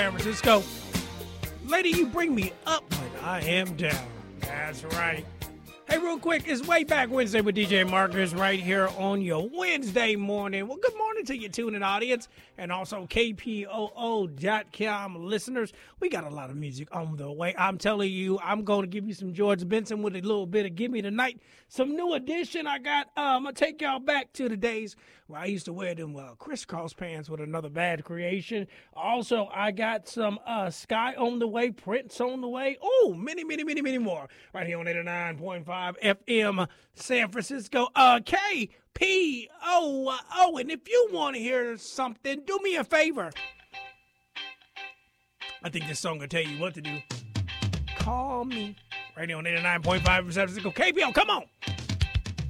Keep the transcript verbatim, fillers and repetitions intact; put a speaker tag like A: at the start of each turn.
A: San Francisco. Lady, you bring me up when I am down. That's right. Hey, real quick, it's Way Back Wednesday with D J Marcus right here on your Wednesday morning. Well, good morning to your tuning audience and also K P O O dot com listeners. We got a lot of music on the way. I'm telling you, I'm going to give you some George Benson with a little bit of Give Me the Night. Some new edition I got. Uh, I'm going to take y'all back to the days where I used to wear them uh, crisscross pants with Another Bad Creation. Also, I got some uh, Sky on the way, Prince on the way. Oh, many, many, many, many more. Right here on eighty-nine point five F M San Francisco. Uh, K P O O. And if you want to hear something, do me a favor. I think this song will tell you what to do. Call me. Right here on eighty-nine point five San Francisco. K P O, come on.